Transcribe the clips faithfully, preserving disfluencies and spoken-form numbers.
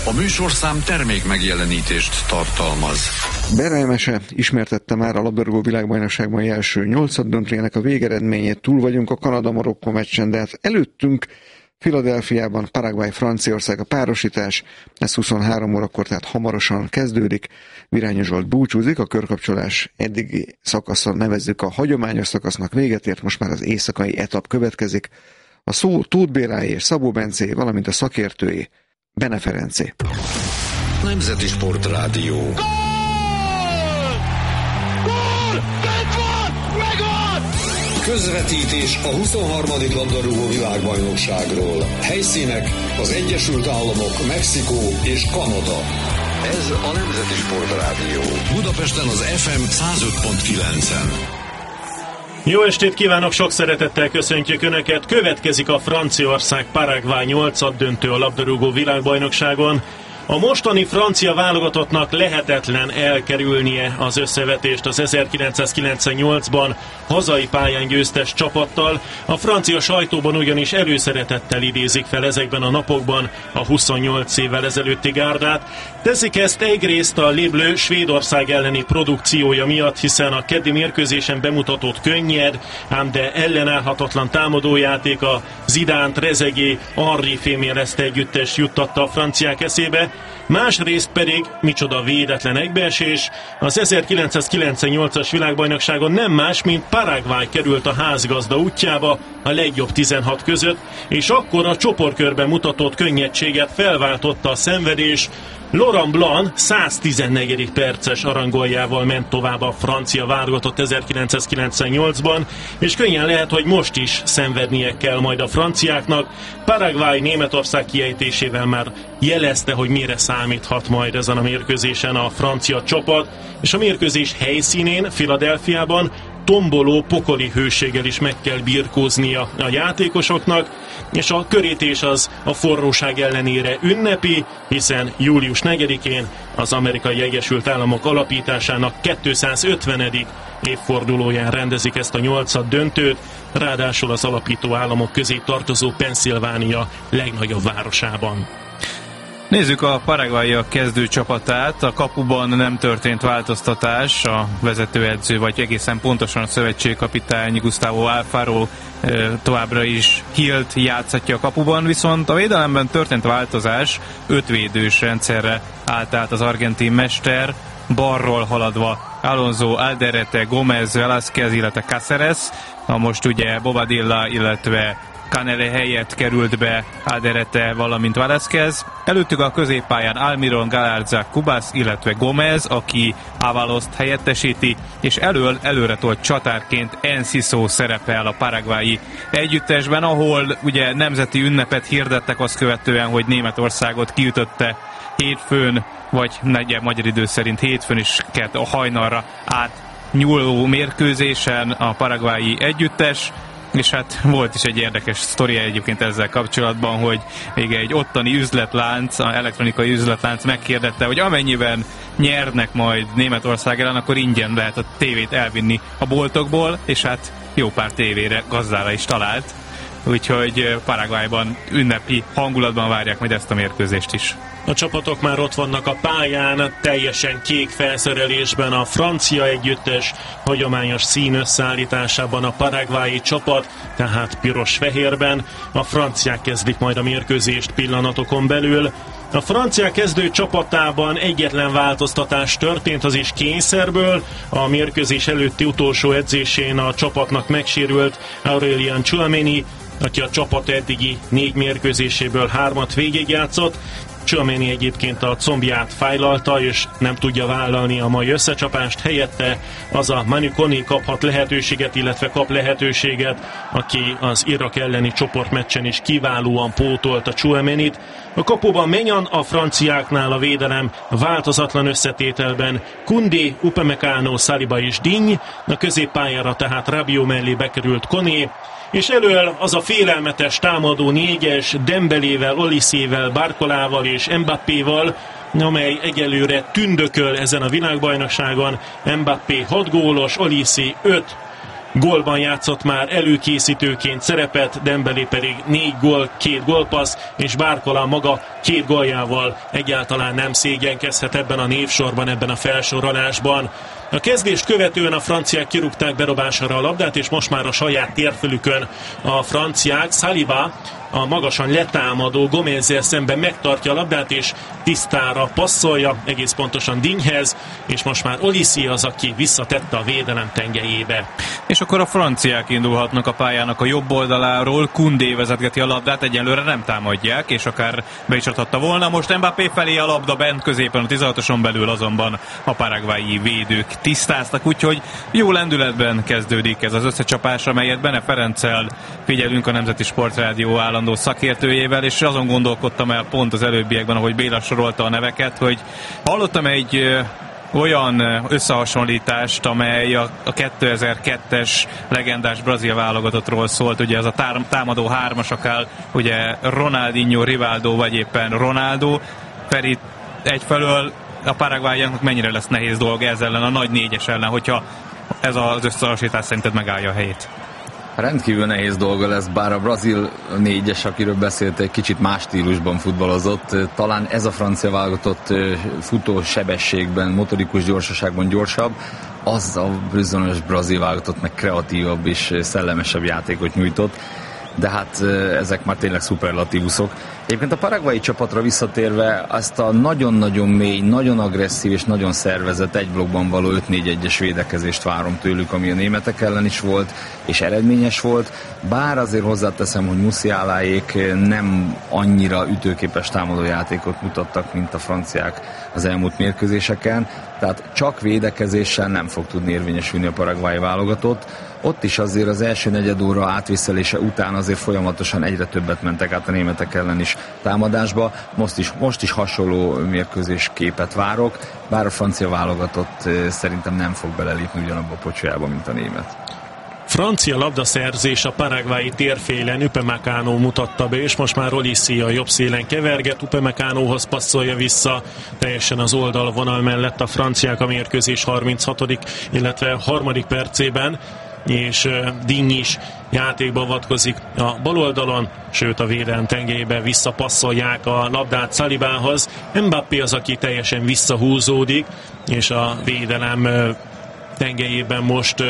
A műsorszám termék megjelenítést tartalmaz. Berejmese ismertette már a labdarúgó világbajnokságban első nyolcaddöntőjének a végeredményét. Túl vagyunk a Kanada-Marokkó meccsen, de hát előttünk Philadelphiában Paraguay-Franciaország a párosítás. Ez huszonhárom órakor, tehát hamarosan kezdődik. Virányi Zsolt búcsúzik, a körkapcsolás eddigi szakaszon nevezzük a hagyományos szakasznak véget ért, most már az éjszakai etap következik. A szó Tóth Béláé és Szabó Bencé, valamint a szakértői Bene Ferencé. Nemzeti Sportrádió. Gól! Gól! Bent van! Megvan! Közvetítés a huszonharmadik labdarúgó világbajnokságról. Helyszínek az Egyesült Államok, Mexikó és Kanada. Ez a Nemzeti Sportrádió. Budapesten az ef em száz öt pont kilencen. Jó estét kívánok, sok szeretettel köszöntjük Önöket. Következik a Franciaország-Paraguay nyolcaddöntő a labdarúgó világbajnokságon. A mostani francia válogatottnak lehetetlen elkerülnie az összevetést az ezerkilencszázkilencvennyolcban hazai pályán győztes csapattal. A francia sajtóban ugyanis előszeretettel idézik fel ezekben a napokban a huszonnyolc évvel ezelőtti gárdát. Teszik ezt egyrészt a Les Bleus Svédország elleni produkciója miatt, hiszen a keddi mérkőzésen bemutatott könnyed, ám de ellenállhatatlan támadójáték a Zidane, Trezeguet, Henry fémjelezte együttes juttatta a franciák eszébe. Másrészt pedig, micsoda védetlen egybeesés, az ezerkilencszázkilencvennyolcas világbajnokságon nem más, mint Paraguay került a házgazda útjába a legjobb tizenhat között, és akkor a csoportkörben mutatott könnyedséget felváltotta a szenvedés. Laurent Blanc száztizennegyedik perces arangoljával ment tovább a francia válogatott ezerkilencszázkilencvennyolcban, és könnyen lehet, hogy most is szenvednie kell majd a franciáknak. Paraguay Németország kiejtésével már jelezte, hogy mire számíthat majd ezen a mérkőzésen a francia csapat, és a mérkőzés helyszínén, Philadelphiában tomboló pokoli hőséggel is meg kell birkóznia a játékosoknak, és a körítés az a forróság ellenére ünnepi, hiszen július negyedikén az Amerikai Egyesült Államok alapításának kétszázötvenedik évfordulóján rendezik ezt a nyolcad döntőt, ráadásul az alapító államok közé tartozó Pennsylvania legnagyobb városában. Nézzük a paraguayiak kezdő csapatát. A kapuban nem történt változtatás. A vezetőedző, vagy egészen pontosan a szövetségkapitány Gustavo Alfaro továbbra is Hilt játszhatja a kapuban, viszont a védelemben történt változás. Ötvédős rendszerre állt át az argentin mester, balról haladva Alonso, Alderete, Gomez, Velázquez, illetve Cáceres. Na most ugye Bobadilla, illetve Canele helyett került be Alderete, valamint Velázquez. Előttük a középpályán Almiron, Galarza, Cubas, illetve Gomez, aki Avaloszt helyettesíti, és elől előre tolt csatárként Enciso szerepel a paraguayi együttesben, ahol ugye nemzeti ünnepet hirdettek azt követően, hogy Németországot kiütötte hétfőn, vagy negyed magyar idő szerint hétfőn is kert a hajnalra át nyúló mérkőzésen a paraguayi együttes. És hát volt is egy érdekes sztoria egyébként ezzel kapcsolatban, hogy még egy ottani üzletlánc, az elektronikai üzletlánc megkérdette, hogy amennyiben nyernek majd Németország ellen, akkor ingyen lehet a tévét elvinni a boltokból, és hát jó pár tévére, gazdára is talált. Úgyhogy Paraguayban ünnepi hangulatban várják majd ezt a mérkőzést is. A csapatok már ott vannak a pályán, teljesen kék felszerelésben a francia együttes, hagyományos szín összeállításában a paraguayi csapat, tehát piros-fehérben. A franciák kezdik majd a mérkőzést pillanatokon belül. A francia kezdő csapatában egyetlen változtatás történt, az is kényszerből. A mérkőzés előtti utolsó edzésén a csapatnak megsérült Aurélien Tchouaméni, aki a csapat eddigi négy mérkőzéséből hármat végigjátszott. Tchouaméni egyébként a combját fájlalta, és nem tudja vállalni a mai összecsapást. Helyette az a Manu Kone kaphat lehetőséget, illetve kap lehetőséget, aki az Irak elleni csoportmeccsen is kiválóan pótolta Tchouaménit. A kapuban Maignan, a franciáknál a védelem változatlan összetételben Koundé, Upamecano, Saliba és Digne, a középpályára tehát Rabiot mellé bekerült Kone, és elől az a félelmetes támadó négyes Dembelével, Oliszével, Barkolával és Mbappéval, amely egyelőre tündököl ezen a világbajnokságon. Mbappé hat gólos, Olise öt, gólban játszott már előkészítőként szerepet, Dembélé pedig négy gól, két gólpassz, és Barcola maga két góljával egyáltalán nem szégyenkezhet ebben a névsorban, ebben a felsorolásban. A kezdést követően a franciák kirúgták bedobására a labdát, és most már a saját térfelükön a franciák. Saliba a magasan letámadó Gomezzel szemben megtartja a labdát, és tisztára passzolja, egész pontosan Dignehez, és most már Olysée az, aki visszatette a védelem tengelyébe. És akkor a franciák indulhatnak a pályának a jobb oldaláról, Koundé vezetgeti a labdát, egyelőre nem támadják, és akár be is adhatta volna. Most Mbappé felé a labda bent középen, a tizenhatoson belül azonban a paraguayi védők tisztáztak, úgyhogy jó lendületben kezdődik ez az összecsapás, amelyet Bene Ferenccel figyelünk, a Nemzeti Sportrádió állandó szakértőjével, és azon gondolkodtam el pont az előbbiekben, ahogy Béla sorolta a neveket, hogy hallottam egy olyan összehasonlítást, amely a, a kétezer-kettes legendás brazil válogatottról szólt, ugye ez a tár, támadó hármas, akár ugye Ronaldinho, Rivaldo vagy éppen Ronaldo. Feri, egyfelől a paraguayiaknak mennyire lesz nehéz dolga ez ellen, a nagy négyes ellen, hogyha ez az összehasonlítás szerinted megállja a helyét? Rendkívül nehéz dolga lesz, bár a brazil négyes, akiről beszélt, egy kicsit más stílusban futballozott. Talán ez a francia válogatott futó sebességben, motorikus gyorsaságban gyorsabb, az a bizonyos brazil válogatott meg kreatívabb és szellemesebb játékot nyújtott, de hát ezek már tényleg szuperlatívuszok. Egyébként a paraguayi csapatra visszatérve azt a nagyon-nagyon mély, nagyon agresszív és nagyon szervezett egy blokkban való öt négy egyes védekezést várom tőlük, ami a németek ellen is volt, és eredményes volt. Bár azért hozzáteszem, hogy Musialáék nem annyira ütőképes támadójátékot mutattak, mint a franciák az elmúlt mérkőzéseken, tehát csak védekezéssel nem fog tudni érvényesülni a paraguayi válogatott. Ott is azért az első negyed óra átviszelése után azért folyamatosan egyre többet mentek át a németek ellen is támadásba. Most is, most is hasonló mérkőzés képet várok, bár a francia válogatott szerintem nem fog belelépni ugyanabba a pocsolyába, mint a német. Francia labdaszerzés a paraguayi térfélen, Upamecano mutatta be, és most már Olysée a jobb szélen keverget, Upamecanohoz passzolja vissza teljesen az oldalvonal mellett a franciák a mérkőzés harminchatodik illetve harmadik percében, és Digne is játékba avatkozik a bal oldalon, sőt a védelem tengelyébe visszapasszolják a labdát Salibához. Mbappé az, aki teljesen visszahúzódik, és a védelem tengelyében most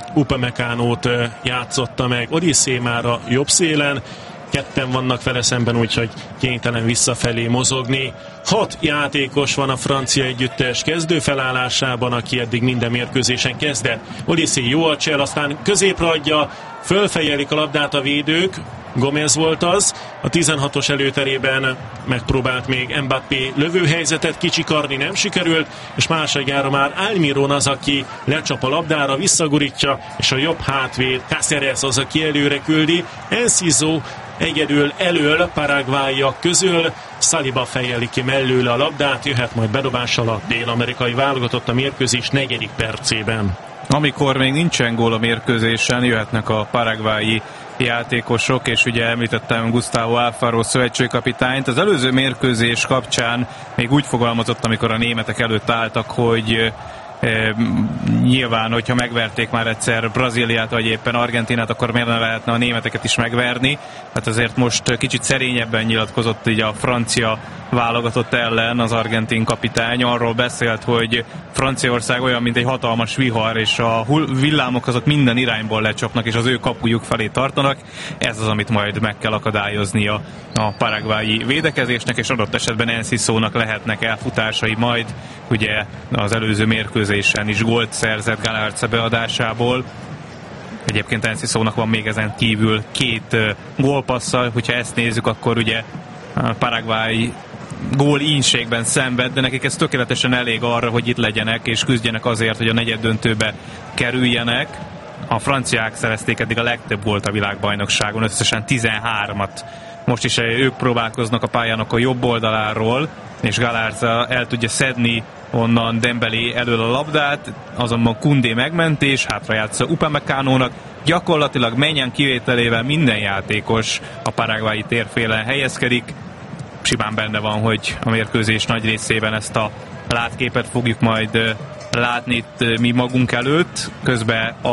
Upamecanót játszotta meg. Olysée már a jobb szélen, ketten vannak vele szemben, úgyhogy kénytelen visszafelé mozogni. Hat játékos van a francia együttes kezdőfelállásában, aki eddig minden mérkőzésen kezdett. Olysée jó a csel, aztán középre adja, fölfejelik a labdát a védők, Gomez volt az, a tizenhatos előterében megpróbált még Mbappé lövőhelyzetet kicsikarni, nem sikerült, és másodjára már Almiron az, aki lecsap a labdára, visszagurítja, és a jobb hátvéd Cáceres az, aki előre küldi. Enciso egyedül elől paraguayiak közül, Saliba fejeli ki mellőle a labdát, jöhet majd bedobással a dél-amerikai válogatott a mérkőzés negyedik percében. Amikor még nincsen gól a mérkőzésen, jöhetnek a paraguayi játékosok, és ugye említettem Gustavo Alfaro szövetségkapitányt. Az előző mérkőzés kapcsán még úgy fogalmazott, amikor a németek előtt álltak, hogy E, nyilván, hogyha megverték már egyszer Brazíliát, vagy éppen Argentinát, akkor miért ne lehetne a németeket is megverni. Hát azért most kicsit szerényebben nyilatkozott így a francia válogatott ellen az argentin kapitány. Arról beszélt, hogy Franciaország olyan, mint egy hatalmas vihar, és a villámok azok minden irányból lecsapnak, és az ő kapujuk felé tartanak. Ez az, amit majd meg kell akadályoznia a paraguayi védekezésnek, és adott esetben Encissónak lehetnek elfutásai majd. Ugye az előző mérkőzésen is gólt szerzett Galarza beadásából. Egyébként Encissónak van még ezen kívül két gólpasszal, hogyha ezt nézzük, akkor ugye a Paraguay gól ínségben szenved, de nekik ez tökéletesen elég arra, hogy itt legyenek és küzdjenek azért, hogy a negyeddöntőbe kerüljenek. A franciák szerezték eddig a legtöbb gólt a világbajnokságon, összesen tizenhármat. Most is ők próbálkoznak a pályának a jobb oldaláról, és Galarza el tudja szedni onnan Dembélé elől a labdát, azonban Koundé megmentés, hátra játsza Upamecanónak. Gyakorlatilag Maignan kivételével minden játékos a paraguayi térfélen helyezkedik. Simán benne van, hogy a mérkőzés nagy részében ezt a látképet fogjuk majd látni itt mi magunk előtt. Közben a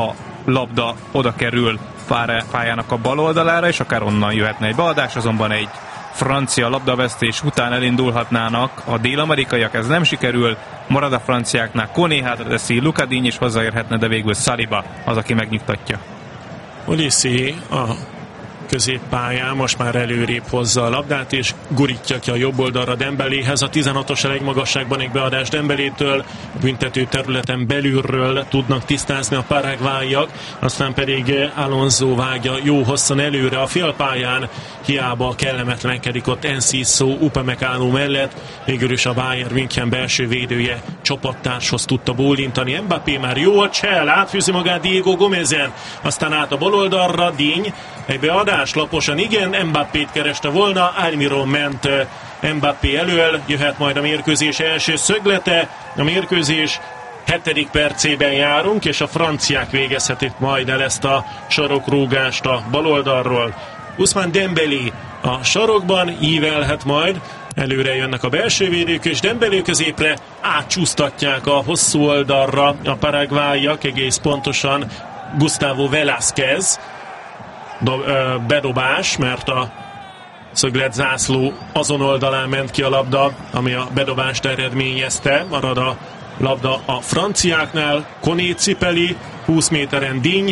labda oda kerül pályának a bal oldalára, és akár onnan jöhetne egy beadás, azonban egy francia labdavesztés után elindulhatnának a dél-amerikaiak, ez nem sikerül, marad a franciáknál, Koné hátra teszi, Luca Digne is hozzáérhetne, de végül Saliba az, aki megnyugtatja. Olise a középpályán most már előrébb hozza a labdát, és gurítja ki a jobb oldalra Dembeléhez. A tizenhatos egy magasságban egy beadás Dembelétől, büntető területen belülről tudnak tisztázni a paraguayiak, aztán pedig Alonso vágja jó hosszan előre a félpályán, hiába kellemetlenkedik ott Enciso Upamecano mellett, végül is a Bayern München belső védője csapattárshoz tudta bólintani. Mbappé már jó a csel, átfűzi magát Diego Gomezen, aztán át a bal oldalra, Digne, egy beadás laposan, igen, Mbappét kereste volna, Almiron ment Mbappé elől, jöhet majd a mérkőzés első szöglete, a mérkőzés hetedik percében járunk, és a franciák végezhetik majd el ezt a sarokrúgást a bal oldalról. Ousmane Dembélé a sarokban ívelhet majd, előre jönnek a belső védők, és Dembélé középre átcsúsztatják a hosszú oldalra a paraguayiak, egész pontosan Gustavo Velázquez. Do, ö, bedobás, mert a szöglet zászló azon oldalán ment ki a labda, ami a bedobást eredményezte. Marad a labda a franciáknál, Koné cipeli, húsz méteren Digne,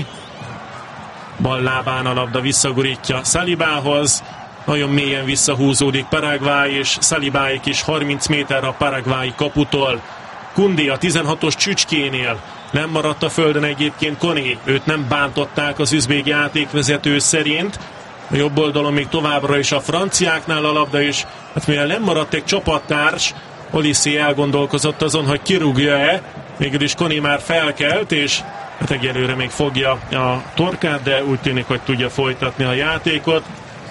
bal lábán a labda visszagurítja Salibához, nagyon mélyen visszahúzódik Paraguay, és Salibáik is harminc méterre a paraguayi kaputól. Koundé a tizenhatos csücskénél, nem maradt a földön egyébként Koné, őt nem bántották az üzbég játékvezető szerint. A jobb oldalon még továbbra is a franciáknál a labda is, hát mivel nem maradt egy csapattárs, Olise elgondolkozott azon, hogy kirúgja-e, végül is Koné már felkelt, és hát egyelőre még fogja a torkát, de úgy tűnik, hogy tudja folytatni a játékot.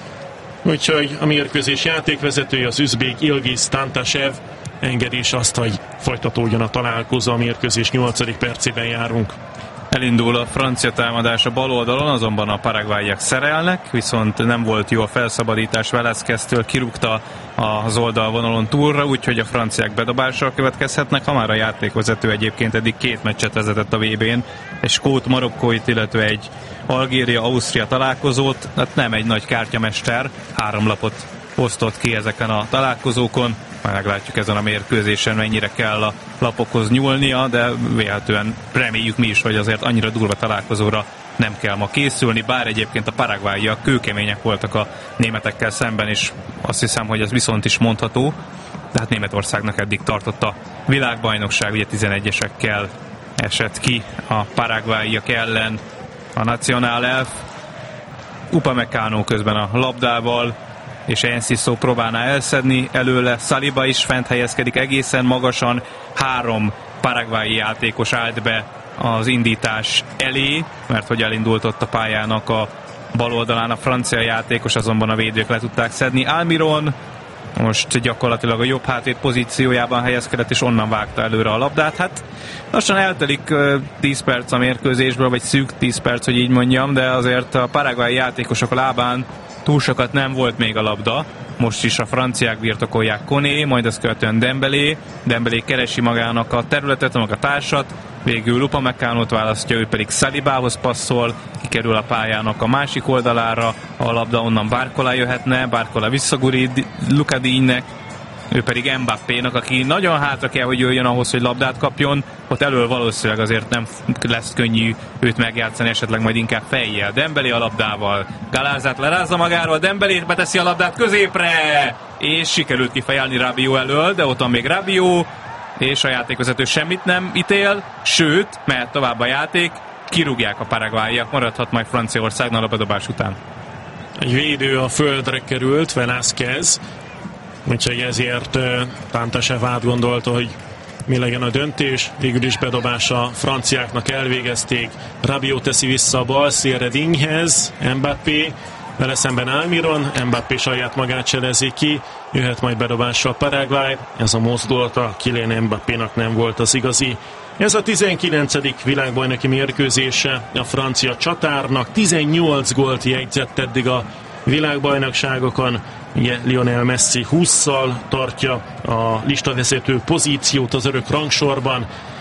Úgyhogy a mérkőzés játékvezetője, az üzbég Ilgiz Tantashev engedi is azt, hogy folytatódjon a találkozó, a mérkőzés nyolcadik percében járunk. Elindul a francia támadás a bal oldalon, azonban a paraguayiak szerelnek, viszont nem volt jó a felszabadítás, Velázqueztől kirúgta az oldalvonalon túlra, úgyhogy a franciák bedobással következhetnek, ha már a játékvezető egyébként eddig két meccset vezetett a vé bén, egy skót Marokkóit, illetve egy Algéria-Ausztria találkozót, hát nem egy nagy kártyamester, három lapot osztott ki ezeken a találkozókon, majd meglátjuk ezen a mérkőzésen, mennyire kell a lapokhoz nyúlnia, de véletlenül reméljük mi is, hogy azért annyira durva találkozóra nem kell ma készülni, bár egyébként a paraguayiak kőkemények voltak a németekkel szemben, és azt hiszem, hogy ez viszont is mondható, de hát Németországnak eddig tartott a világbajnokság, ugye tizenegyesekkel esett ki a paraguayiak ellen a Nacional Elf. Upamecano közben a labdával, és Enciso próbálná elszedni előle, Saliba is fent helyezkedik egészen magasan, három paraguayi játékos állt be az indítás elé, mert hogy elindult ott a pályának a bal oldalán a francia játékos, azonban a védők le tudták szedni. Almiron most gyakorlatilag a jobb hátvéd pozíciójában helyezkedett, és onnan vágta előre a labdát. Hát lassan eltelik tíz perc a mérkőzésből, vagy szűk tíz perc, hogy így mondjam, de azért a paraguayi játékosok a lábán túl sokat nem volt még a labda. Most is a franciák birtokolják Koné, majd azt követően Dembélé. Dembélé keresi magának a területet, maga a társat, végül Upamecanót választja, ő pedig Salibához passzol, kikerül a pályának a másik oldalára, a labda onnan Barcola jöhetne, Barcola visszagurít Luca Digne-nek, ő pedig Mbappénak, aki nagyon hátra kell, hogy jöjjön ahhoz, hogy labdát kapjon, ott elől valószínűleg azért nem lesz könnyű őt megjátszani, esetleg majd inkább fejjel. Dembélé a labdával, Galázát lerázza magáról, Dembélé beteszi a labdát középre, és sikerült kifejelni Rabiot elől, de ott van még Rabiot, és a játékvezető semmit nem ítél, sőt, mehet tovább a játék, kirúgják a paraguayiak, maradhat majd Franciaországnál a bedobás után. Egy védő a földre került, Velázquez, úgyhogy ezért uh, Tantashev átgondolta, hogy mi legyen a döntés. Végül is bedobás a franciáknak elvégezték. Rabiot teszi vissza a bal szélre Dignehez, Mbappé, vele szemben Almiron, Mbappé saját magát cselezi ki, jöhet majd bedobásra a Paraguay. Ez a mozdulata Kylian Mbappénak nem volt az igazi. Ez a tizenkilencedik világbajnoki mérkőzése a francia csatárnak, tizennyolc gólt jegyzett eddig a világbajnokságokon. Ugye Lionel Messi hússzal tartja a listavezető pozíciót az örök rangsorban.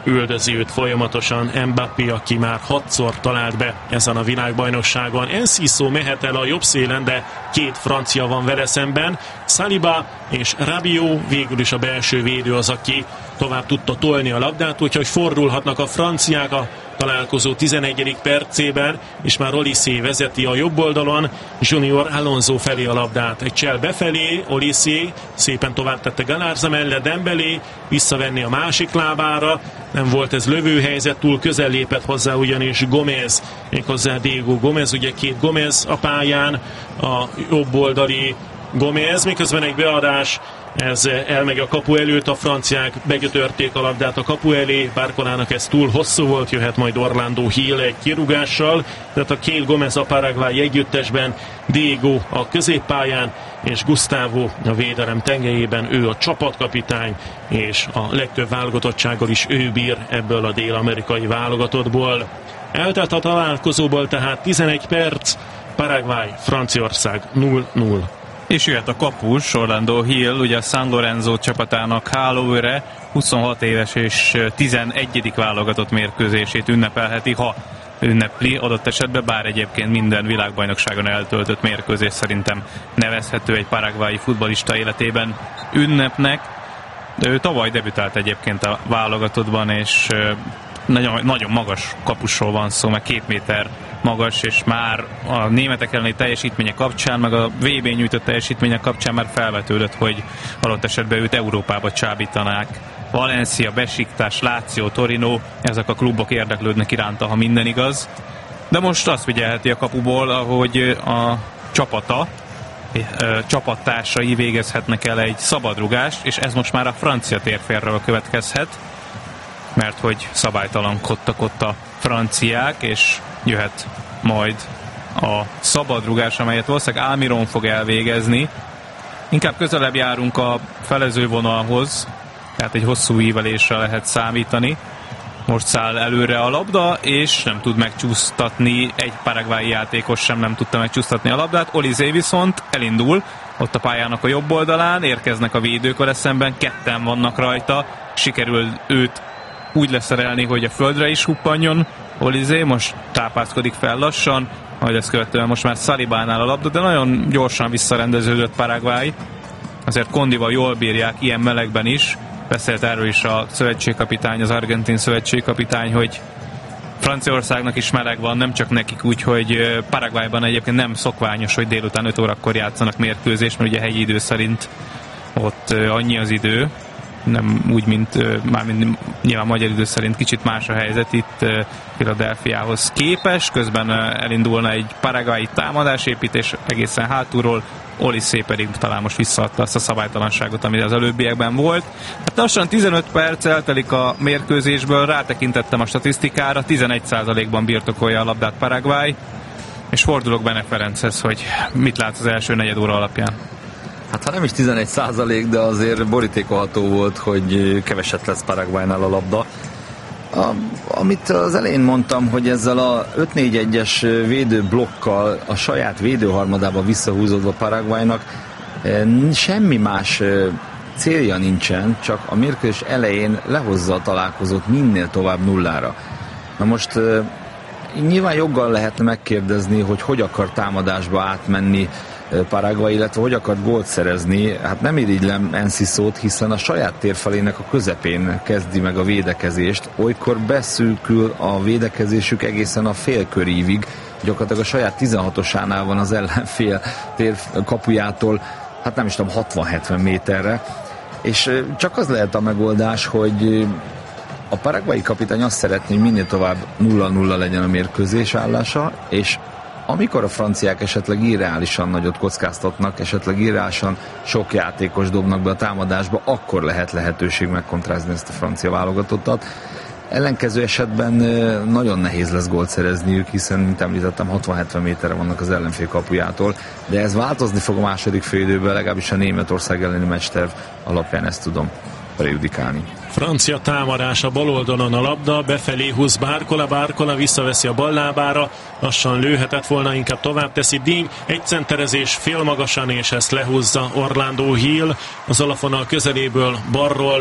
üldözi őt folyamatosan Mbappé, aki már hatszor talált be ezen a világbajnokságon. Enciso mehet el a jobb szélen, de két francia van vele szemben. Saliba és Rabiot, végül is a belső védő az, aki tovább tudta tolni a labdát, úgyhogy fordulhatnak a franciák a találkozó tizenegyedik percében, és már Olysé vezeti a jobb oldalon, Junior Alonso felé a labdát. Egy csel befelé, Olysé szépen tovább tette Galarza mellett, Dembélé visszavenni a másik lábára, nem volt ez lövőhelyzet, túl közel lépett hozzá ugyanis Gomez, méghozzá Diego Gomez, ugye két Gomez a pályán, a jobb oldali Gomez, miközben egy beadás, ez elmegy a kapu előtt, a franciák begyötörték a labdát a kapu elé, Barcolának ez túl hosszú volt, jöhet majd Orlando Hill egy kirúgással, tehát a két Gomez a Paraguay együttesben, Diego a középpályán, és Gustavo a védelem tengelyében, ő a csapatkapitány, és a legtöbb válogatottsággal is ő bír ebből a dél-amerikai válogatottból. Eltelt a találkozóból tehát tizenegy perc, Paraguay, Franciaország nulla nulla. És jöhet a kapus, Orlando Hill, ugye a San Lorenzo csapatának hálóőre, huszonhat éves és tizenegyedik válogatott mérkőzését ünnepelheti, ha ünnepli adott esetben, bár egyébként minden világbajnokságon eltöltött mérkőzés szerintem nevezhető egy paraguayi futballista életében ünnepnek. Ő tavaly debütált egyébként a válogatottban, és nagyon, nagyon magas kapusról van szó, meg két méter magas, és már a németek elleni teljesítménye kapcsán, meg a vé bén nyújtott teljesítménye kapcsán már felvetődött, hogy adott esetben őt Európába csábítanák. Valencia, Besiktas, Lazio, Torino, ezek a klubok érdeklődnek iránta, ha minden igaz. De most azt figyelheti a kapuból, ahogy a csapata, csapattársai végezhetnek el egy szabadrugást, és ez most már a francia térfélről következhet, mert hogy szabálytalankodtak ott a franciák, és jöhet majd a szabadrugás, amelyet valószínűleg Almiron fog elvégezni. Inkább közelebb járunk a felezővonalhoz, tehát egy hosszú ívelésre lehet számítani. Most száll előre a labda, és nem tud megcsúsztatni, egy paraguayi játékos sem nem tudta megcsúsztatni a labdát. Olysé viszont elindul, ott a pályának a jobb oldalán, érkeznek a védők vele szemben, ketten vannak rajta, sikerül őt úgy leszerelni, hogy a földre is huppanjon. Olysé most tápászkodik fel lassan, majd ezt követően most már Salibánál a labda, de nagyon gyorsan visszarendeződött Paraguay. Azért kondival jól bírják ilyen melegben is. Beszélt erről is a szövetségkapitány, az argentin szövetségkapitány, hogy Franciaországnak is meleg van, nem csak nekik, úgyhogy Paraguayban egyébként nem szokványos, hogy délután öt órakor játszanak mérkőzést, mert ugye helyi idő szerint ott annyi az idő, nem úgy, mint mármint nyilván magyar idő szerint kicsit más a helyzet itt Philadelphiához képes, közben elindulna egy paraguayi támadásépítés egészen hátulról, Olysé pedig talán most visszaadta azt a szabálytalanságot, ami az előbbiekben volt. Hát lassan tizenöt perc eltelik a mérkőzésből, rátekintettem a statisztikára, tizenegy százalékban birtokolja a labdát Paraguay, és fordulok Bene Ferenchez, hogy mit látsz az első negyed óra alapján. Hát ha nem is tizenegy százalék, de azért borítékolható volt, hogy keveset lesz Paraguaynál a labda. A, amit az elején mondtam, hogy ezzel a öt négy egyes védőblokkal a saját védőharmadába visszahúzódva Paraguaynak semmi más célja nincsen, csak a mérkőzés elején lehozza a találkozót minél tovább nullára. Na most nyilván joggal lehetne megkérdezni, hogy hogy akar támadásba átmenni Paraguay, illetve hogy akart gólt szerezni. Hát nem irigylem Encisót, hiszen a saját térfelének a közepén kezdi meg a védekezést, olykor beszűkül a védekezésük egészen a félkörívig, gyakorlatilag a saját tizenhatosánál van az ellenfél tér kapujától, hát nem is tudom, hatvan-hetven méterre, és csak az lehet a megoldás, hogy a paraguayi kapitány azt szeretné, hogy minél tovább nulla nulla legyen a mérkőzés állása, és amikor a franciák esetleg irreálisan nagyot kockáztatnak, esetleg irreálisan sok játékos dobnak be a támadásba, akkor lehet lehetőség megkontrázni ezt a francia válogatottat. Ellenkező esetben nagyon nehéz lesz gólt szerezniük, hiszen, mint említettem, hatvan-hetven méterre vannak az ellenfél kapujától, de ez változni fog a második félidőben, legalábbis a Németország elleni meccsterv alapján ezt tudom prejudikálni. Francia támadás a bal oldalon a labda, befelé húz Barcola, Barcola visszaveszi a bal lábára, lassan lőhetett volna, inkább tovább teszi Ding, egy centerezés félmagasan, és ezt lehúzza Orlando Hill, az alafonal közeléből, balról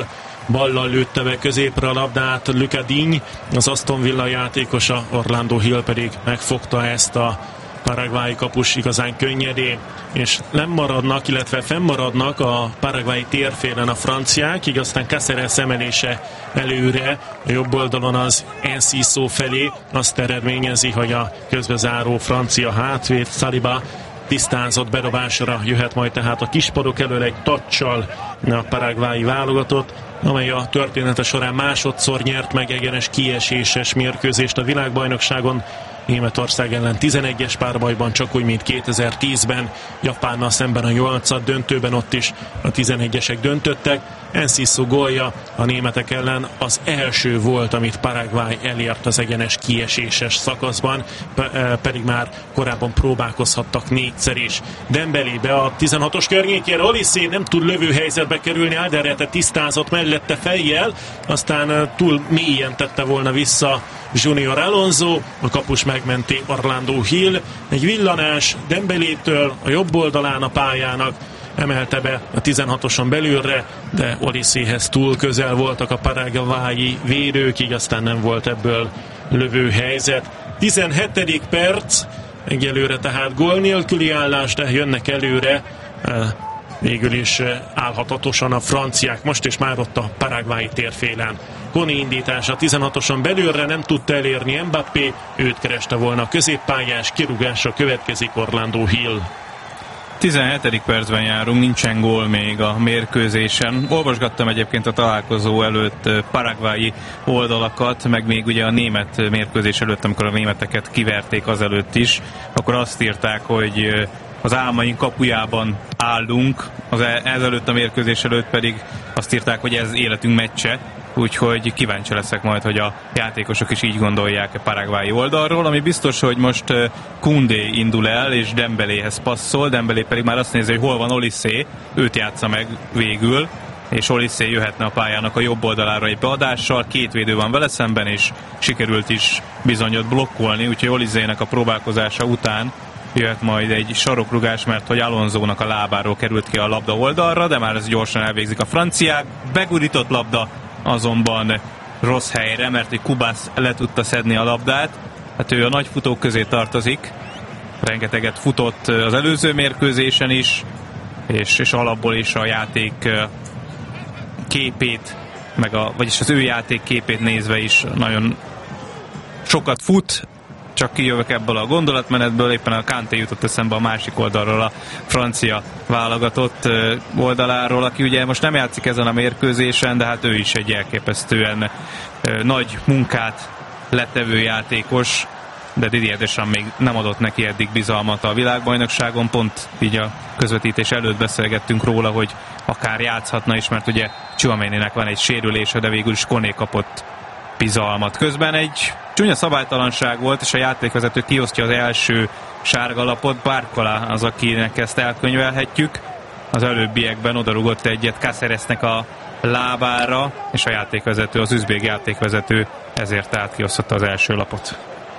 ballal lőtte be középre a labdát Luca Digne, az Aston Villa játékosa, Orlando Hill pedig megfogta ezt a paraguayi kapus igazán könnyedén, és nem maradnak, illetve fennmaradnak a paraguayi térfélen a franciák, így aztán Cáceres emelése előre, a jobb oldalon az Enciso felé azt eredményezi, hogy a közbezáró francia hátvéd Saliba tisztázott bedobásra jöhet majd tehát a kispadok elől egy tacsal a paraguayi válogatott, amely a története során másodszor nyert meg egyenes kieséses mérkőzést a világbajnokságon. Németország ellen tizenegyes párbajban, csak úgy, mint kétezer-tízben, Japánnal szemben a nyolcad döntőben, ott is a tizenegyesek döntöttek. Enciso gólja a németek ellen az első volt, amit Paraguay elért az egyenes kieséses szakaszban, pedig már korábban próbálkozhattak négyszer is. Dembélébe a tizenhatos környékére, Olise nem tud lövő helyzetbe kerülni, Alderete tisztázott mellette fejjel, aztán túl mélyen tette volna vissza Junior Alonso, a kapus megmenti Orlando Hill, egy villanás Dembélétől a jobb oldalán a pályának, emelte be a tizenhatoson belülre, de Oliséhez túl közel voltak a paraguayi védők, így aztán nem volt ebből lövő helyzet. tizenhetedik perc, egyelőre tehát gól nélküli állás, de jönnek előre, végül is állhatatosan a franciák, most is már ott a paraguayi térfélen. Koni indítása tizenhatoson belülre, nem tudta elérni Mbappé, őt kereste volna a középpályás, kirúgása következik Orlando Hill. tizenhetedik percben járunk, nincsen gól még a mérkőzésen. Olvasgattam egyébként a találkozó előtt paraguayi oldalakat, meg még ugye a német mérkőzés előtt, amikor a németeket kiverték azelőtt is, akkor azt írták, hogy az álmaink kapujában állunk, az ezelőtt a mérkőzés előtt pedig azt írták, hogy ez életünk meccse, úgyhogy kíváncsi leszek majd, hogy a játékosok is így gondolják a paraguayi oldalról, ami biztos, hogy most Koundé indul el, és Dembéléhez passzol, Dembélé pedig már azt nézi, hogy hol van Olise, őt játsza meg végül, és Olise jöhetne a pályának a jobb oldalára egy beadással, két védő van vele szemben, és sikerült is bizonyot blokkolni, úgyhogy Olisének a próbálkozása után jöhet majd egy sarokrugás, mert hogy Alonsónak a lábáról került ki a labda oldalra, de már ez gyorsan elvégzik a franciák. Begurított labda azonban rossz helyre, mert hogy Kubász le tudta szedni a labdát. Hát ő a nagy futók közé tartozik, rengeteget futott az előző mérkőzésen is, és, és alapból is a játék képét, meg a, vagyis az ő játék képét nézve is nagyon sokat fut. Csak kijövök ebből a gondolatmenetből, éppen a Kanté jutott eszembe a másik oldalról, a francia válogatott oldaláról, aki ugye most nem játszik ezen a mérkőzésen, de hát ő is egy elképesztően nagy munkát letevő játékos, de Didier Deschamps még nem adott neki eddig bizalmat a világbajnokságon, pont így a közvetítés előtt beszélgettünk róla, hogy akár játszhatna is, mert ugye Tchouaméninek van egy sérülése, de végül is Koné kapott bizalmat. Közben egy csúnya szabálytalanság volt, és a játékvezető kiosztja az első sárgalapot. Barcola az, akinek ezt elkönyvelhetjük. Az előbbiekben odarugott egyet Cáceresnek a lábára, és a játékvezető, az üzbég játékvezető ezért átkiosztotta az első lapot.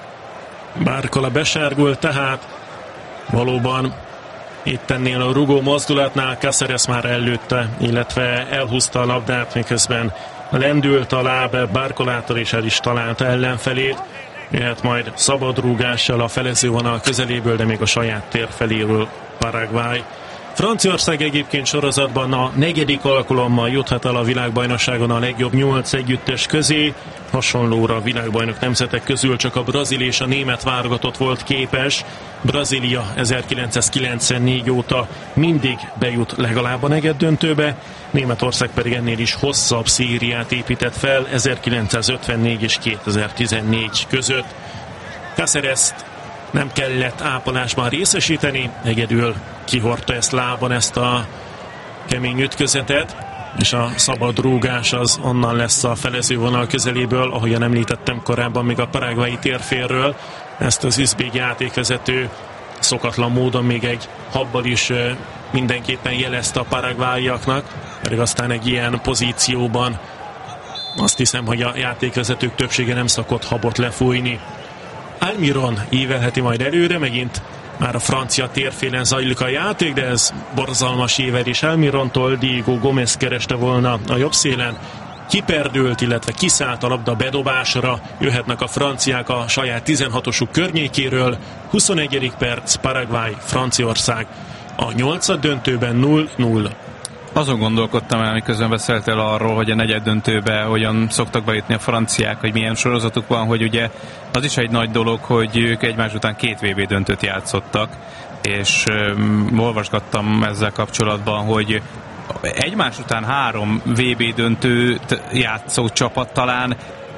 Barcola besárgult, tehát valóban itt ennél a rugó mozdulatnál Cáceres már előtte, illetve elhúzta a labdát, miközben lendült a láb Barcolától, és el is találta ellenfelét. Jöhet majd szabadrúgással a felezővonal közeléből, de még a saját tér feléről Paraguay. Franciaország egyébként sorozatban a negyedik alkalommal juthat el a világbajnokságon a legjobb nyolc együttes közé. Hasonlóra a világbajnok nemzetek közül csak a brazil és a német válogatott volt képes. Brazília ezerkilencszázkilencvennégy óta mindig bejut legalább a negyeddöntőbe, Németország pedig ennél is hosszabb szériát épített fel ezerkilencszázötvennégy és kétezer-tizennégy között. Cácereszt nem kellett ápolásban részesíteni, egyedül kihordta ezt lábon, ezt a kemény ütközetet, és a szabad rúgás az onnan lesz a felezővonal közeléből, ahogyan említettem korábban még a paraguayi térfélről. Ezt az üzbég játékvezető szokatlan módon még egy habbal is mindenképpen jelezte a paraguayiaknak, pedig aztán egy ilyen pozícióban azt hiszem, hogy a játékvezetők többsége nem szokott habot lefújni. Almiron ívelheti majd előre, megint már a francia térfélen zajlik a játék, de ez borzalmas éver is Almirontól. Diego Gómez kereste volna a jobb szélen, kiperdült, illetve kiszállt a labda bedobásra, jöhetnek a franciák a saját tizenhatosuk környékéről. huszonegyedik perc, Paraguay, Franciaország a nyolcad döntőben nulla nulla. Azon gondolkodtam el, miközben beszéltél arról, hogy a negyed döntőbe hogyan szoktak bejutni a franciák, hogy milyen sorozatuk van, hogy ugye az is egy nagy dolog, hogy ők egymás után két vé bé döntőt játszottak, és um, olvasgattam ezzel kapcsolatban, hogy egymás után három vé bé döntőt játszó csapat talán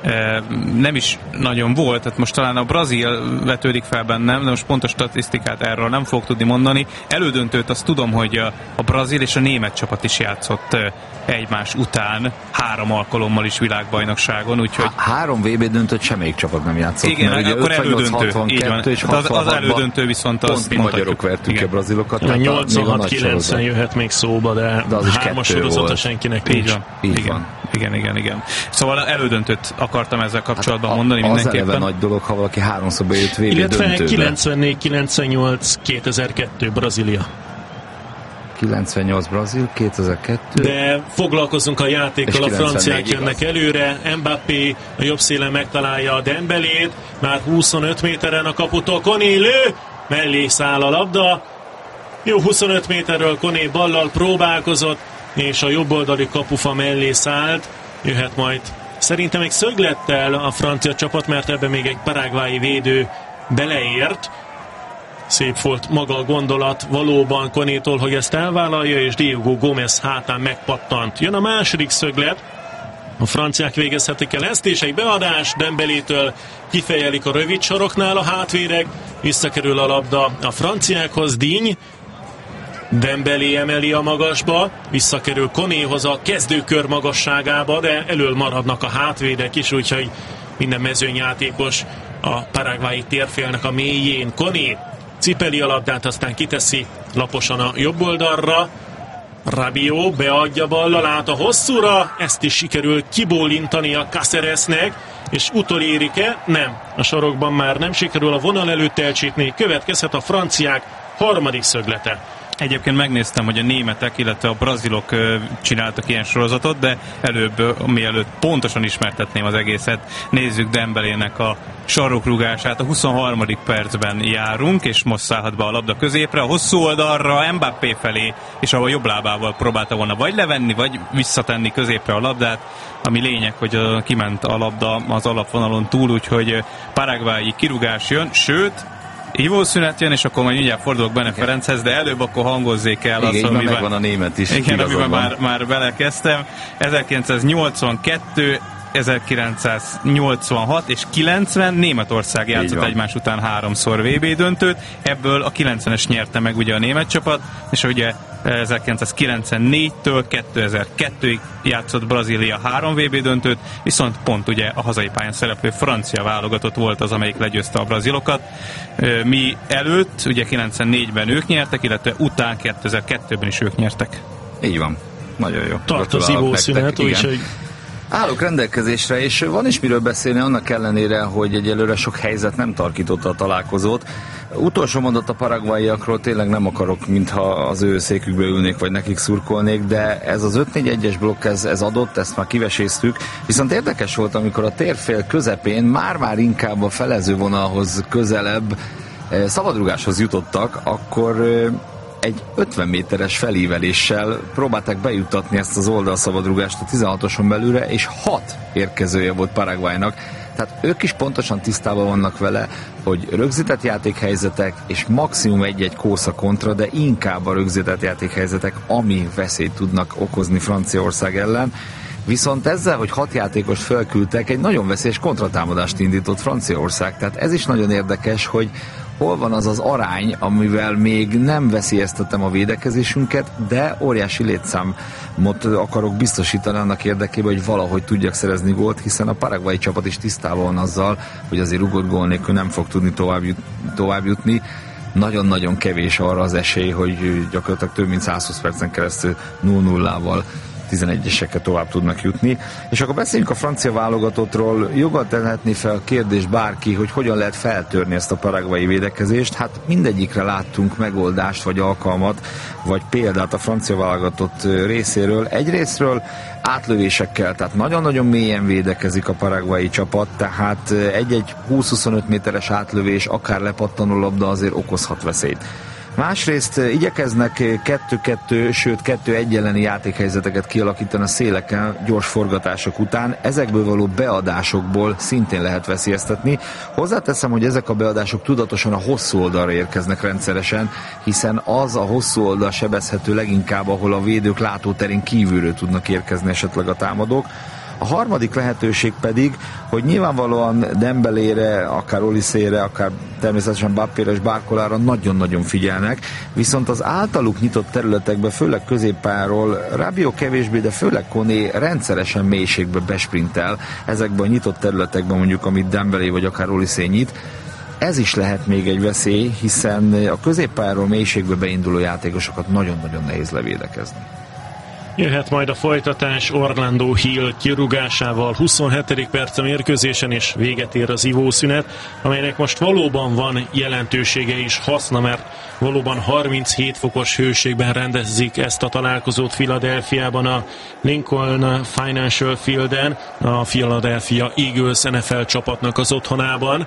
nem is nagyon volt, tehát most talán a brazil vetődik fel bennem, de most pontos statisztikát erről nem fogok tudni mondani. Elődöntőt azt tudom, hogy a, a brazil és a német csapat is játszott egymás után három alkalommal is világbajnokságon, úgyhogy... Há- három vé bé döntőt semmelyik csapat nem játszott. Igen, mert akkor elődöntő. hatvankettő és az, az elődöntő viszont azt pont mi magyarok vertük a brazilokat. A nyolcvanhat kilencven jöhet még szóba, de, de az hármas sorozata senkinek nincs. Így van. Így igen. van. Igen, igen, igen. Szóval elődöntőt akartam ezzel kapcsolatban hát mondani az mindenképpen. Az eleve nagy dolog, ha valaki háromszor bejött vé bé illetve döntőbe. kilencvennégy kilencvennyolc kétezer-kettő Brazília. kilencvennyolc Brazil, kétezer-kettő. De foglalkozunk a játékkal, a franciák jönnek előre, Mbappé a jobb szélen megtalálja a Dembélét, már huszonöt méteren a kaputól, Koné lő, mellé száll a labda, jó huszonöt méterről Koné ballal próbálkozott, és a jobboldali kapufa mellé szállt, jöhet majd szerintem egy szöglettel a francia csapat, mert ebben még egy paraguayi védő beleért. Szép volt maga a gondolat valóban Konétól, hogy ezt elvállalja, és Diego Gómez hátán megpattant. Jön a második szöglet, a franciák végezhetik el ezt, és egy beadás Dembelétől kifejelik a rövid saroknál a hátvédek, visszakerül a labda a franciákhoz, Díny, Dembélé emeli a magasba, visszakerül Konéhoz a kezdőkör magasságába, de elől maradnak a hátvédek is, úgyhogy minden mezőnyjátékos a paraguayi térfélnek a mélyén. Koné cipeli a labdát, aztán kiteszi laposan a jobb oldalra. Rabiot beadja ballal át a hosszúra, ezt is sikerül kibólintani a Cáceresnek, és utolérik-e? Nem. A sarokban már nem sikerül a vonal előtt elcsípni, következhet a franciák harmadik szöglete. Egyébként megnéztem, hogy a németek, illetve a brazilok csináltak ilyen sorozatot, de előbb, mielőtt pontosan ismertetném az egészet, nézzük Dembelének a sarlokrugását. A huszonharmadik percben járunk, és most szállhat be a labda középre, a hosszú oldalra, Mbappé felé, és ahol jobb lábával próbálta volna vagy levenni, vagy visszatenni középre a labdát, ami lényeg, hogy kiment a labda az alapvonalon túl, úgyhogy paraguayi kirúgás jön, sőt, hívószünet jön, és akkor majd mindjárt fordulok Bene Ferenchez, de előbb akkor hangozzék el azt, amiben... amiben... megvan a német is. Igen, amiben már, már belekezdtem. ezerkilencszáznyolcvankettő, ezerkilencszáznyolcvanhat és kilencven Németország játszott egymás után háromszor vé bé döntőt, ebből a kilencvenes nyerte meg ugye a német csapat, és ugye ezerkilencszázkilencvennégytől kétezer-kettőig játszott Brazília három vé bé döntőt, viszont pont ugye a hazai pályán szereplő francia válogatott volt az, amelyik legyőzte a brazilokat. Mi előtt, ugye kilencvennégyben ők nyertek, illetve után kétezer-kettőben is ők nyertek. Így van. Nagyon jó. Tart az ivószünet, úgyhogy állok rendelkezésre, és van is miről beszélni, annak ellenére, hogy egyelőre sok helyzet nem tarkította a találkozót. Utolsó mondat a paraguayiakról, tényleg nem akarok, mintha az ő székükbe ülnék, vagy nekik szurkolnék, de ez az öt négy egyes blokk, ez, ez adott, ezt már kiveséztük. Viszont érdekes volt, amikor a térfél közepén már-már inkább a felezővonalhoz közelebb szabadrugáshoz jutottak, akkor egy ötven méteres felíveléssel próbálták bejuttatni ezt az oldalszabadrugást a tizenhatoson belülre, és hat érkezője volt Paraguaynak. Tehát ők is pontosan tisztában vannak vele, hogy rögzített játékhelyzetek és maximum egy-egy kósza kontra, de inkább a rögzített játékhelyzetek, ami veszélyt tudnak okozni Franciaország ellen. Viszont ezzel, hogy hat játékos felküldtek, egy nagyon veszélyes kontratámadást indított Franciaország. Tehát ez is nagyon érdekes, hogy hol van az az arány, amivel még nem veszélyeztetem a védekezésünket, de óriási létszámot akarok biztosítani annak érdekében, hogy valahogy tudjak szerezni gólt, hiszen a paraguayi csapat is tisztában van azzal, hogy azért rugott gól nélkül nem fog tudni tovább, jut, tovább jutni. Nagyon-nagyon kevés arra az esély, hogy gyakorlatilag több mint százhúsz percen keresztül nulla nullával tizenegyeseket tovább tudnak jutni. És akkor beszéljünk a francia válogatottról. Joggal tehetné fel a kérdés bárki, hogy hogyan lehet feltörni ezt a paraguayi védekezést. Hát mindegyikre láttunk megoldást, vagy alkalmat, vagy példát a francia válogatott részéről. Egyrészről átlövésekkel, tehát nagyon-nagyon mélyen védekezik a paraguayi csapat, tehát egy-egy húsz-huszonöt méteres átlövés, akár lepattanó labda azért okozhat veszélyt. Másrészt igyekeznek kettő-kettő, sőt kettő-egy elleni játékhelyzeteket kialakítani a széleken gyors forgatások után. Ezekből való beadásokból szintén lehet veszélyeztetni. Hozzáteszem, hogy ezek a beadások tudatosan a hosszú oldalra érkeznek rendszeresen, hiszen az a hosszú oldal sebezhető leginkább, ahol a védők látóterén kívülről tudnak érkezni esetleg a támadók. A harmadik lehetőség pedig, hogy nyilvánvalóan Dembélére, akár Olysére, akár természetesen Mbappére és Barcolára nagyon-nagyon figyelnek, viszont az általuk nyitott területekben, főleg középpályáról Rabiot kevésbé, de főleg Koné rendszeresen mélységbe besprintel ezekben a nyitott területekben, mondjuk amit Dembélé vagy akár Olysé nyit. Ez is lehet még egy veszély, hiszen a középpályáról mélységbe beinduló játékosokat nagyon-nagyon nehéz levédekezni. Jöhet majd a folytatás Orlando Hill kirúgásával huszonhetedik perc a mérkőzésen, és véget ér az ivószünet, amelynek most valóban van jelentősége is, haszna, mert valóban harminchét fokos hőségben rendezik ezt a találkozót Philadelphiában a Lincoln Financial Fielden, a Philadelphia Eagles en ef el csapatnak az otthonában,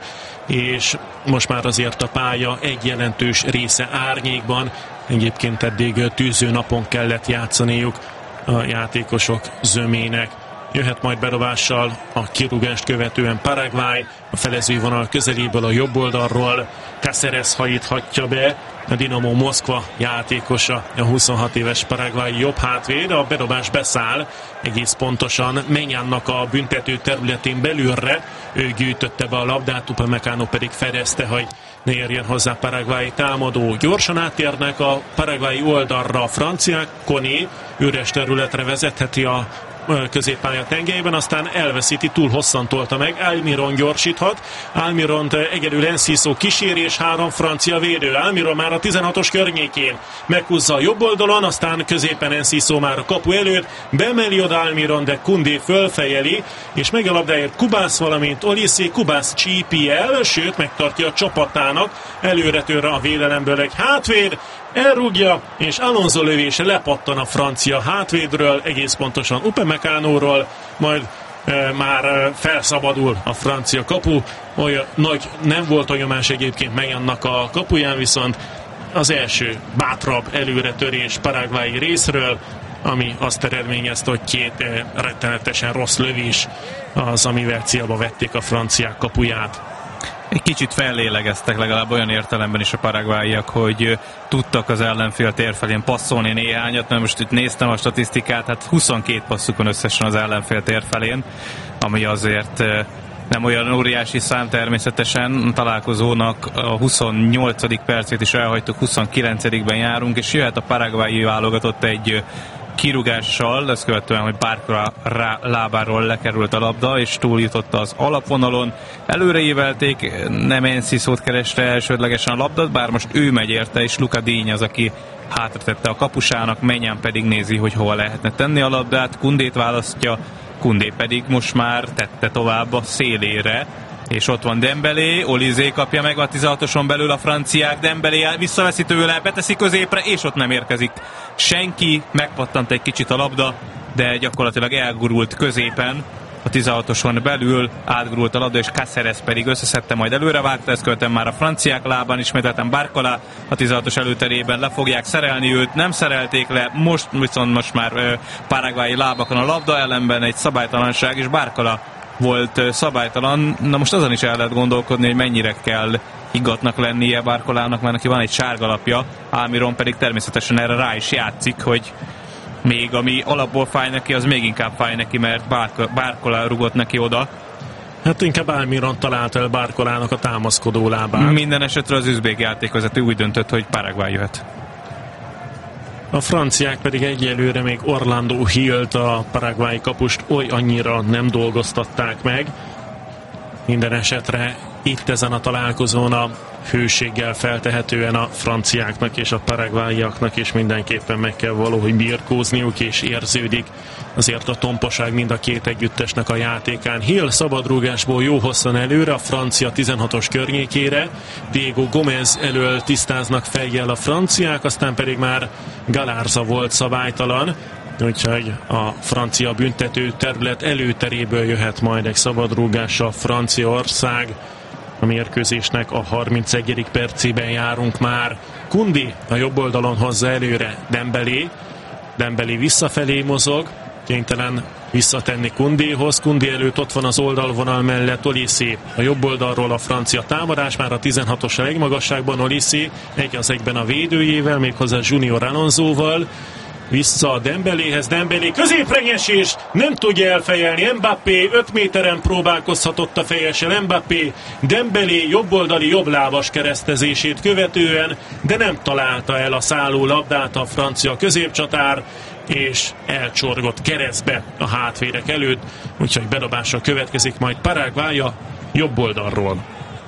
és most már azért a pálya egy jelentős része árnyékban, egyébként eddig tűző napon kellett játszaniuk a játékosok zömének. Jöhet majd bedobással a kirúgást követően Paraguay, a felezővonal közeléből a jobb oldalról Cáceres hajíthatja be, a Dinamo Moszkva játékosa, a huszonhat éves paraguayi jobb hátvéd, a bedobás beszáll egész pontosan Menyánnak a büntető területén belülre, ő gyűjtötte be a labdát, Upamecano pedig fedezte, hogy ne érjen hozzá paraguayi támadó. Gyorsan áttérnek a paraguayi oldalra a franciák, Koné üres területre vezetheti a középpálya tengelyben, aztán elveszíti, túl hosszan tolta meg, Almiron gyorsíthat, Almiront egyedül Enciso kíséri, és három francia védő. Almiron már a tizenhatos környékén meghúzza a jobb oldalon, aztán középen Enciso már a kapu előtt, bemeli oda Almiron, de Koundé fölfejeli, és meg a labdáért Kubász, valamint Olysé. Kubász csípi el, sőt megtartja a csapatának, előre tör a védelemből egy hátvéd, elrúgja, és Alonso lövése lepattan a francia hátvédről, egész pontosan Upamecánóról, majd e, már e, felszabadul a francia kapu. Olyan nagy nem volt a nyomás egyébként Menyánnak a kapuján, viszont az első bátrabb előretörés paraguayi részről, ami azt eredményezte, hogy két e, rettenetesen rossz lövés az, amivel célba vették a franciák kapuját. Egy kicsit fellélegeztek legalább olyan értelemben is a paraguayiak, hogy tudtak az ellenfél térfelén passzolni néhányat, mert most itt néztem a statisztikát, hát huszonkét passzuk van összesen az ellenfél térfelén, ami azért nem olyan óriási szám természetesen. A találkozónak a huszonnyolcadik percét is elhagytuk, huszonkilencedikben járunk, és jöhet a paraguayi válogatott egy kirúgással, ezt követően, hogy Barcola lábáról lekerült a labda, és túljutott az alapvonalon. Előreívelték, nem Encisót kereste elsődlegesen a labdát, bár most ő megy érte, és Luca Díny az, aki hátratette a kapusának, Menyán pedig nézi, hogy hova lehetne tenni a labdát, Koundét választja, Koundé pedig most már tette tovább a szélére, és ott van Dembélé, Olysé kapja meg a tizenhatoson belül a franciák, Dembélé visszaveszi tőle, beteszi középre, és ott nem érkezik senki, megpattant egy kicsit a labda, de gyakorlatilag elgurult középen, a tizenhatoson belül átgurult a labda, és Cáceres pedig összeszedte, majd előre vágta, ezt követően már a franciák lábán, ismételten Barcola a tizenhatos előterében le fogják szerelni őt, nem szerelték le, most viszont most már uh, paraguayi lábakon a labda, ellenben egy szabálytalanság, és Barcola volt szabálytalan. Na most azon is el lehet gondolkodni, hogy mennyire kell higgadtnak lennie Barcolának, mert neki van egy sárgalapja, Almiron pedig természetesen erre rá is játszik, hogy még ami alapból fáj neki, az még inkább fáj neki, mert Barcola rugott neki oda. Hát inkább Almiron talált el Barcolának a támaszkodó lábát. Minden esetre az üzbék játékvezető úgy döntött, hogy Paraguay jöhet. A franciák pedig egyelőre még Orlando Hillt, a paraguayi kapust oly annyira nem dolgoztatták meg. Minden esetre itt ezen a találkozón a hőséggel feltehetően a franciáknak és a paraguayiaknak, és mindenképpen meg kell valahogy birkózniuk, és érződik azért a tomposág mind a két együttesnek a játékán. Hill szabadrúgásból jó hosszan előre, a francia tizenhatos környékére, Diego Gomez elől tisztáznak fejjel a franciák, aztán pedig már Galarza volt szabálytalan, úgyhogy a francia büntető terület előteréből jöhet majd egy szabadrúgással Franciaország. A mérkőzésnek a harmincegyedik percében járunk már. Kundi a jobb oldalon hozza előre Dembélé. Dembélé visszafelé mozog, kénytelen visszatenni Kundihoz. Kundi előtt ott van az oldalvonal mellett Olysé. A jobb oldalról a francia támadás, már a tizenhatos a legmagasságban Olysé, egy az egyben a védőjével, méghozzá Junior Alonsoval. Vissza a Dembeléhez, Dembélé középre nyesés, nem tudja elfejelni, Mbappé öt méteren próbálkozhatott a fejessel, Mbappé Dembélé jobboldali jobblábas keresztezését követően, de nem találta el a szálló labdát a francia középcsatár, és elcsorgott keresztbe a hátvérek előtt, úgyhogy bedobásra következik majd Paraguay a jobb oldalról.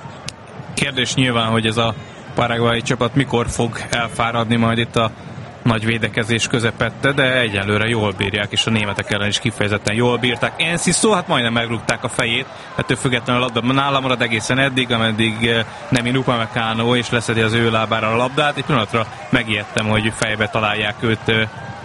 Kérdés nyilván, hogy ez a paraguayi csapat mikor fog elfáradni majd itt a nagy védekezés közepette, de egyelőre jól bírják, és a németek ellen is kifejezetten jól bírták. Enciso, hát majdnem megrúgták a fejét, ettől függetlenül a labda nála marad egészen eddig, ameddig Nemi Upamecano és leszedi az ő lábára a labdát. Egy pillanatra megijedtem, hogy fejbe találják őt,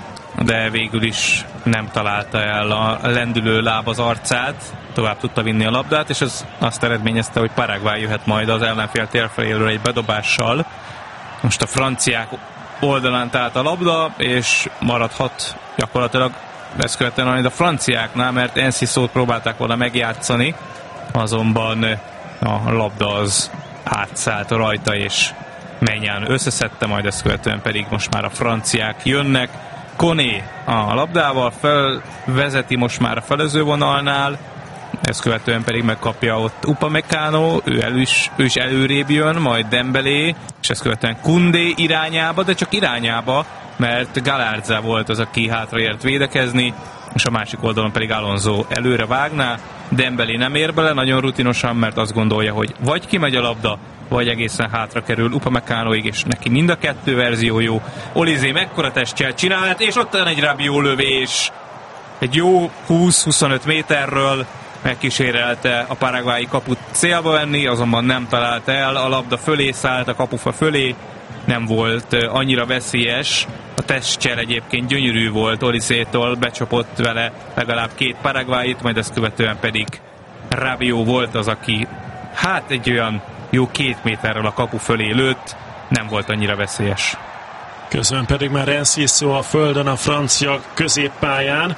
de végül is nem találta el a lendülő láb az arcát, tovább tudta vinni a labdát, és ez azt eredményezte, hogy Paraguay jöhet majd az ellenfél térfeléről egy bedobással. Most a franciák oldalán talált a labda, és maradhat gyakorlatilag ezt követően a franciáknál, mert Enciso-t próbálták volna megjátszani, azonban a labda az átszállt rajta, és Maignan összeszedte, majd ezt követően pedig most már a franciák jönnek. Koné a labdával felvezeti most már a felező vonalnál, ezt követően pedig megkapja ott Upamecano, ő, elő is, ő is előrébb jön, majd Dembélé, és ezt követően Koundé irányába, de csak irányába, mert Galarza volt az, aki hátraért védekezni, és a másik oldalon pedig Alonso előre vágná. Dembélé nem ér bele, nagyon rutinosan, mert azt gondolja, hogy vagy kimegy a labda, vagy egészen hátra kerül Upamecanoig, és neki mind a kettő verzió jó. Olysé mekkora testtel csinált, és ott egy Rabiot lövés. Egy jó húsz-huszonöt méterről megkísérelte a paraguayi kaput célba venni, azonban nem találta el, a labda fölé szállt, a kapufa fölé, nem volt annyira veszélyes. A testcsel egyébként gyönyörű volt Olysétól, becsapott vele legalább két paraguayit, majd ezt követően pedig Rabiot volt az, aki hát egy olyan jó két méterrel a kapu fölé lőtt, nem volt annyira veszélyes. Közben pedig már Enciso a földön a francia középpályán.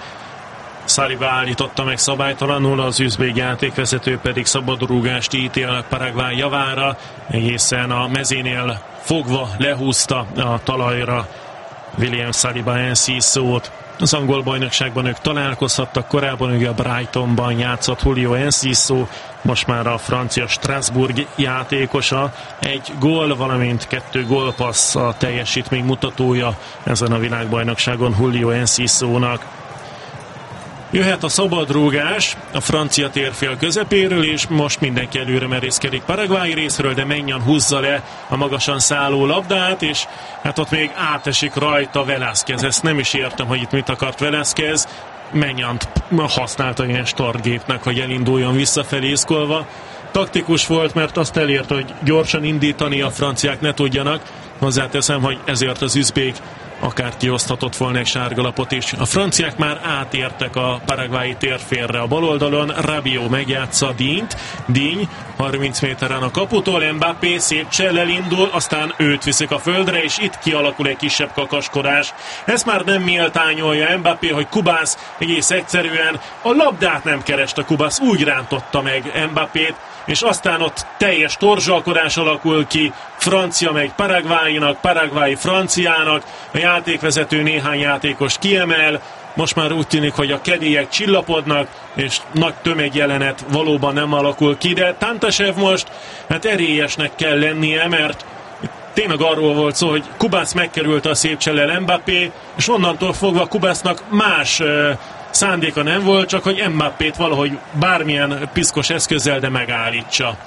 Saliba állította meg szabálytalanul, az üzbég játékvezető pedig szabadrúgást ítél Paraguay javára, egészen a mezénél fogva lehúzta a talajra William Saliba Encisót. Az angol bajnokságban ők találkozhattak, korábban ugye a Brightonban játszott Julio Enciso, most már a francia Strasbourg játékosa. Egy gól, valamint kettő gólpassz a teljesítmény mutatója ezen a világbajnokságon Julio Encisónak. Jöhet a szabadrúgás a francia térfél közepéről, és most mindenki előre merészkedik Paraguay részről, de Maignan húzza le a magasan szálló labdát, és hát ott még átesik rajta Velázquez. Ezt nem is értem, hogy itt mit akart Velázquez. Maignant használta ilyen startgépnek, hogy elinduljon visszafelé iszkolva. Taktikus volt, mert azt elért, hogy gyorsan indítani a franciák ne tudjanak. Hozzáteszem, hogy ezért az üzbék akár kioszthatott volna egy sárgalapot is. A franciák már átértek a paraguayi térfélre a bal oldalon, Rabiot megjátsza Dínyt, Díny harminc méteren a kaputól, Mbappé szép csellel indul, aztán őt viszik a földre, és itt kialakul egy kisebb kakaskodás. Ezt már nem méltányolja Mbappé, hogy Kubász egész egyszerűen a labdát nem kereste, Kubász úgy rántotta meg Mbappét, és aztán ott teljes torzsalkodás alakul ki, francia meg Paraguaynak, Paraguay franciának, a játékvezető néhány játékos kiemel, most már úgy tűnik, hogy a kedélyek csillapodnak, és nagy tömegjelenet valóban nem alakul ki, de Tantasev most hát erélyesnek kell lennie, mert tényleg arról volt szó, hogy Kubász megkerülte a szép csellel Mbappé, és onnantól fogva Kubásznak más uh, szándéka nem volt, csak hogy Mbappét valahogy bármilyen piszkos eszközzel, de megállítsa.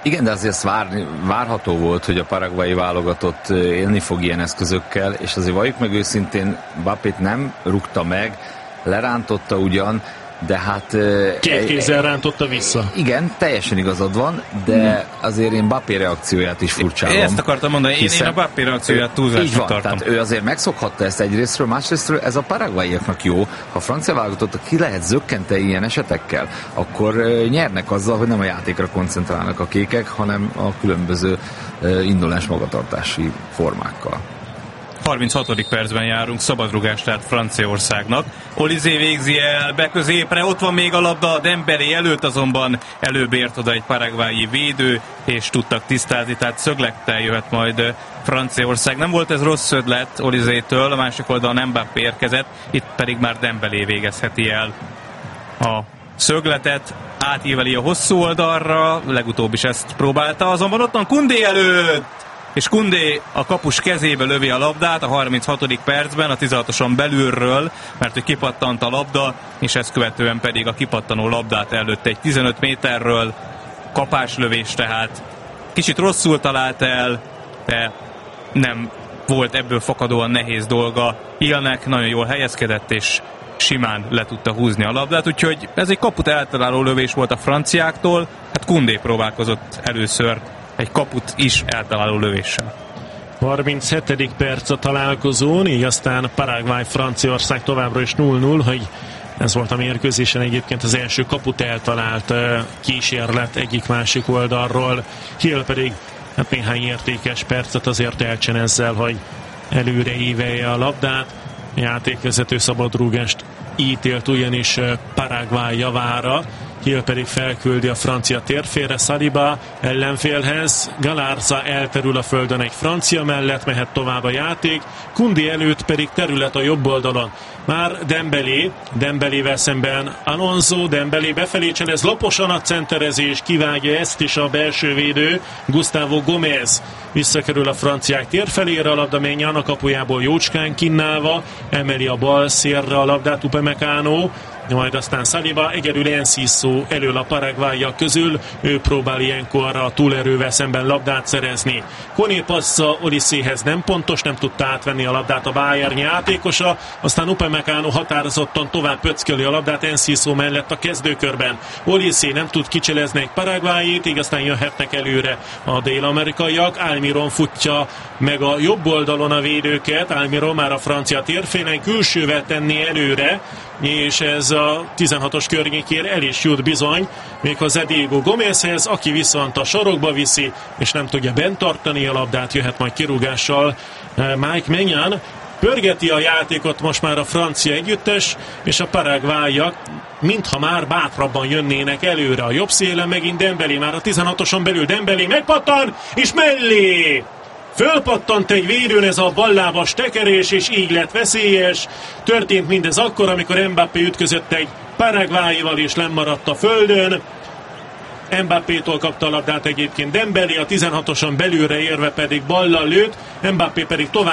Igen, de azért várni, várható volt, hogy a paraguayi válogatott élni fog ilyen eszközökkel, és azért valljuk meg őszintén, Mbappét nem rúgta meg, lerántotta ugyan, de hát... Két kézzel rántotta vissza. Igen, teljesen igazad van, de azért én Mbappé reakcióját is furcsálom. Én ezt akartam mondani, én, én a Mbappé reakcióját túlzásnak tartom. Tehát ő azért megszokhatta ezt egyrésztről, másrésztről ez a paraguayiaknak jó. Ha a francia válogatott ki lehet zökkente ilyen esetekkel, akkor nyernek azzal, hogy nem a játékra koncentrálnak a kékek, hanem a különböző indulás magatartási formákkal. harminchatodik percben járunk, szabadrugás tehát Franciaországnak. Olizé végzi el, be középre, ott van még a labda, Dembélé előtt azonban előbb ért oda egy paraguayi védő, és tudtak tisztázni, tehát szöglettel jöhet majd Franciaország. Nem volt ez rossz ötlet Olizétől, a másik oldalon Mbappé érkezett, itt pedig már Dembélé végezheti el a szögletet, átíveli a hosszú oldalra, legutóbb is ezt próbálta, azonban ott van Koundé előtt, és Koundé a kapus kezébe lövi a labdát a harminchatodik percben, a tizenhatoson belülről, mert hogy kipattant a labda, és ezt követően pedig a kipattanó labdát előtt egy tizenöt méterről, kapáslövés tehát. Kicsit rosszul talált el, de nem volt ebből fakadóan nehéz dolga. Ilnek nagyon jól helyezkedett, és simán le tudta húzni a labdát, úgyhogy ez egy kaput eltaláló lövés volt a franciáktól, hát Koundé próbálkozott először egy kaput is eltaláló lövéssel. harminchetedik perc a találkozón, így aztán Paraguay-Franciaország továbbra is nulla nulla, hogy ez volt a mérkőzésen egyébként az első kaput eltalált kísérlet egyik-másik oldalról. Hill pedig hát néhány értékes percet azért elcsen ezzel, hogy előre ívelje a labdát. A játékvezető szabadrúgást ítélt ugyanis Paraguay javára. Hill pedig felküldi a francia térfélre, Saliba ellenfélhez, Galarza elterül a földön egy francia mellett, mehet tovább a játék, Koundé előtt pedig terület a jobb oldalon. Már Dembélé, Dembélével szemben Alonso, Dembélé befelé cselez, laposan a centerezés, kivágja ezt is a belső védő, Gustavo Gómez visszakerül a franciák térfelére, a labda Maignan a kapujából jócskán kinnálva, emeli a bal szélre a labdát Upamecano, majd aztán Saliba, egyedül Enciso elől a paraguayak közül, ő próbál ilyenkor a túlerővel szemben labdát szerezni. Koné passza Oliséhez nem pontos, nem tudta átvenni a labdát a Bayern játékosa, aztán Upamecano határozottan tovább pöcköli a labdát Enciso mellett a kezdőkörben. Olysé nem tud kicselezni egy paraguayit, így aztán jöhetnek előre a dél-amerikaiak. Almiron futja meg a jobb oldalon a védőket, Almiron már a francia térfélen külsővel tenni előre, és ez a tizenhatos környékére el is jut bizony, méghozzá Diego Gómezhez, aki viszont a sarokba viszi, és nem tudja bent tartani a labdát, jöhet majd kirúgással Mike Maignan. Pörgeti a játékot most már a francia együttes, és a paraguayak mintha már bátrabban jönnének előre. A jobb szélen megint Dembélé, már a tizenhatoson belül Dembélé megpattan, és mellé! Fölpattant egy védőn ez a ballábas tekerés, és így lett veszélyes. Történt mindez akkor, amikor Mbappé ütközött egy paraguayival, és lemaradt a földön. Mbappétól kapta a labdát egyébként Dembélé, a tizenhatoson belülre érve pedig ballal lőtt, Mbappé pedig tovább